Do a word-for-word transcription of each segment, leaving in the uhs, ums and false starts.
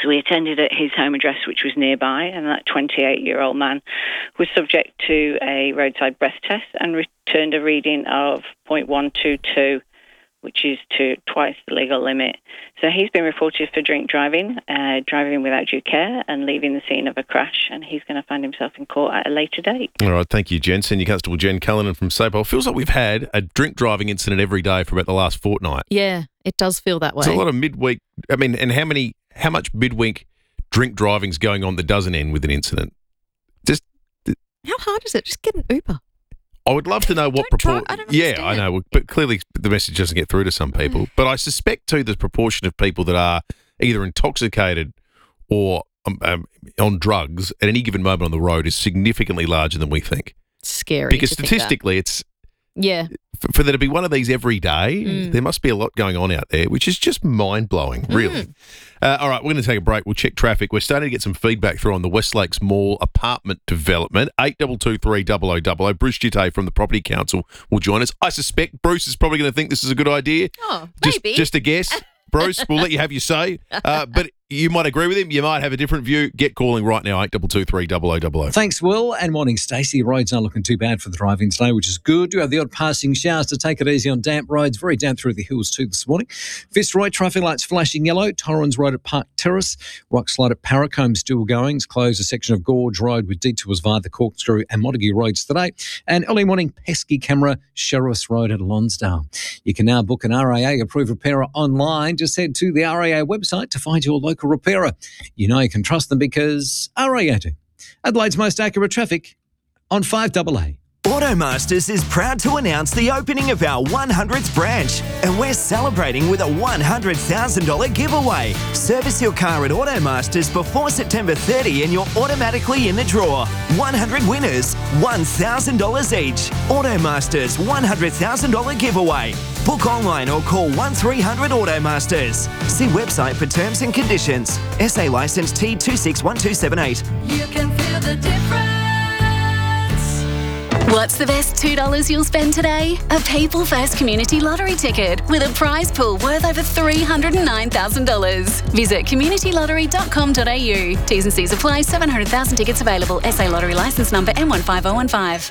So we attended at his home address, which was nearby, and that twenty-eight-year-old man was subject to a roadside breath test and returned a reading of zero point one two two, which is to twice the legal limit. So he's been reported for drink driving, uh, driving without due care and leaving the scene of a crash, and he's going to find himself in court at a later date. All right, thank you, Jen. Senior Constable Jen Cullinan from SAPOL. Feels like we've had a drink driving incident every day for about the last fortnight. Yeah, it does feel that way. It's a lot of midweek. I mean, and how many, how much midweek drink driving's going on that doesn't end with an incident? Just how hard is it? Just get an Uber. I would love to know what proportion. Yeah, I know, but clearly the message doesn't get through to some people. But I suspect too the proportion of people that are either intoxicated or um, um, on drugs at any given moment on the road is significantly larger than we think. Scary. Because statistically, it's yeah. For, for there to be one of these every day, Mm. there must be a lot going on out there, which is just mind blowing, really. Mm. Uh, all right, we're going to take a break. We'll check traffic. We're starting to get some feedback through on the West Lakes Mall apartment development. eight two two three double oh double oh. Bruce Gitte from the Property Council will join us. I suspect Bruce is probably going to think this is a good idea. Oh, just, maybe. Just a guess. Bruce, we'll let you have your say. Uh, but you might agree with him. You might have a different view. Get calling right now, eight two two three double oh double oh. Thanks, Will, and morning, Stacey. Roads aren't looking too bad for the driving today, which is good. You have the odd passing showers to take it easy on damp roads. Very damp through the hills too this morning. Fitzroy, traffic lights flashing yellow. Torrens Road at Park Terrace. Rock Slide at Paracombe still going. It's closed a section of Gorge Road with detours via the Corkscrew and Montague Roads today. And early morning, pesky camera, Sheriffs Road at Lonsdale. You can now book an R A A-approved repairer online. Just head to the R A A website to find your local repairer. You know you can trust them because R A A do. Adelaide's most accurate traffic on five double A. Automasters is proud to announce the opening of our one hundredth branch, and we're celebrating with a one hundred thousand dollars giveaway. Service your car at Automasters before September thirtieth and you're automatically in the draw. one hundred winners, one thousand dollars each. Automasters one hundred thousand dollars giveaway. Book online or call one three hundred Automasters. See website for terms and conditions. S A licence T two six one two seven eight. You can feel the difference. What's the best two dollars you'll spend today? A People First Community Lottery ticket with a prize pool worth over three hundred nine thousand dollars. Visit community lottery dot com dot a u. T's and C's apply. seven hundred thousand tickets available. S A Lottery licence number M one five oh one five.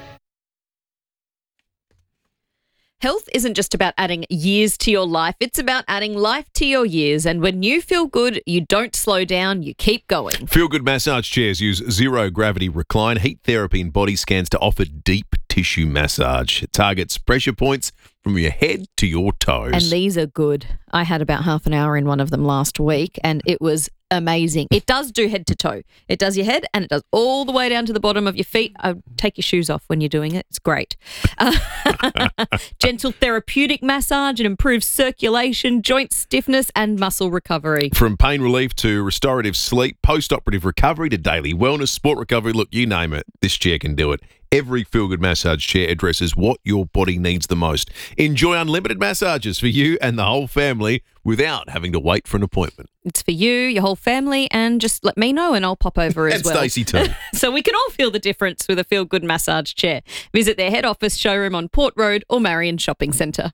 Health isn't just about adding years to your life, it's about adding life to your years. And when you feel good, you don't slow down, you keep going. Feel Good massage chairs use zero gravity recline, heat therapy and body scans to offer deep tissue massage. It targets pressure points from your head to your toes. And these are good. I had about half an hour in one of them last week and it was amazing. It does do head to toe. It does your head and it does all the way down to the bottom of your feet. Uh, take your shoes off when you're doing it. It's great. Uh, gentle therapeutic massage. It improves circulation, joint stiffness and muscle recovery. From pain relief to restorative sleep, post-operative recovery to daily wellness, sport recovery, look, you name it, this chair can do it. Every Feel Good massage chair addresses what your body needs the most. Enjoy unlimited massages for you and the whole family without having to wait for an appointment. It's for you, your whole family, and just let me know and I'll pop over as and well. And Stacey too. So we can all feel the difference with a Feel Good massage chair. Visit their head office showroom on Port Road or Marion Shopping Centre.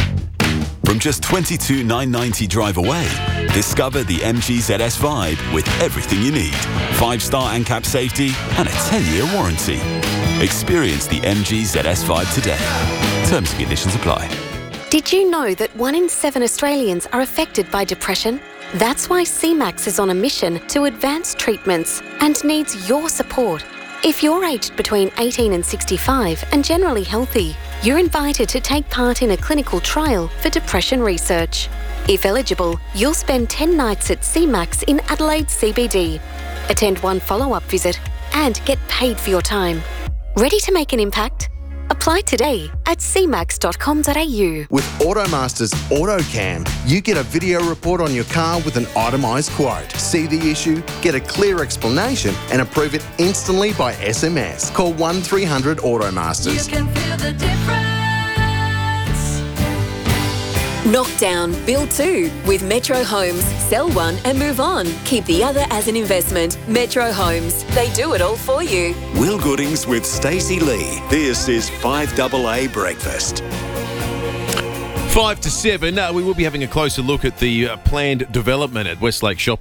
From just twenty-two thousand nine hundred ninety drive away, discover the M G Z S Vibe with everything you need. Five-star ANCAP safety and a ten-year warranty. Experience the M G Z S Vibe today. Terms and conditions apply. Did you know that one in seven Australians are affected by depression? That's why C MAX is on a mission to advance treatments and needs your support. If you're aged between eighteen and sixty-five and generally healthy, you're invited to take part in a clinical trial for depression research. If eligible, you'll spend ten nights at C MAX in Adelaide C B D, attend one follow-up visit and get paid for your time. Ready to make an impact? Apply today at c max dot com dot a u. With Automasters AutoCam, you get a video report on your car with an itemised quote. See the issue, get a clear explanation and approve it instantly by S M S. Call one three hundred Automasters. You can feel the difference. Knock down, build two with Metro Homes. Sell one and move on. Keep the other as an investment. Metro Homes. They do it all for you. Will Goodings with Stacey Lee. This is five double A Breakfast. Five to seven, uh, we will be having a closer look at the uh, planned development at Westlake Shopping